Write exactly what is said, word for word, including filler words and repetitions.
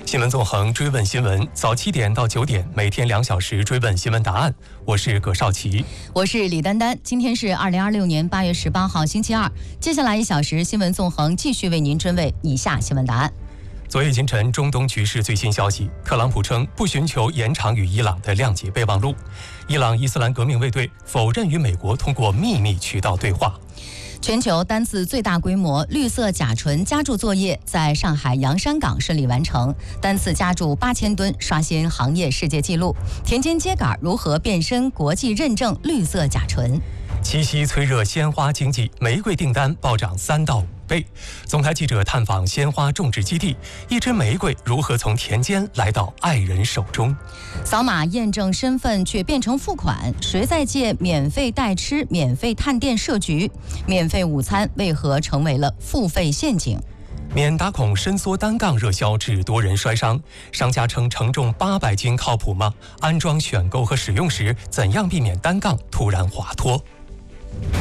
新闻纵横，追问新闻，早七点到九点，每天两小时追问新闻答案。我是葛少奇， 我是李丹丹。今天是二零二六年八月十八号，星期二。接下来一小时，新闻纵横继续为您追问以下新闻答案。 昨夜今晨，中东局势最新消息，特朗普称不寻求延长与伊朗的谅解备忘录。伊朗伊斯兰革命卫队否认与美国通过秘密渠道对话。 全球单次最大规模绿色甲醇加注作业在上海洋山港顺利完成，单次加注八千吨，刷新行业世界纪录。田间秸秆如何变身国际认证绿色甲醇？ 七夕催热鲜花经济，玫瑰订单暴涨三到五倍。总台记者探访鲜花种植基地，一支玫瑰如何从田间来到爱人手中？ 扫码验证身份却变成付款，谁在借免费代吃、免费探店设局？免费午餐为何成为了付费陷阱？ 免打孔伸缩单杠热销致多人摔伤，商家称承重八百斤靠谱吗？安装选购和使用时怎样避免单杠突然滑脱？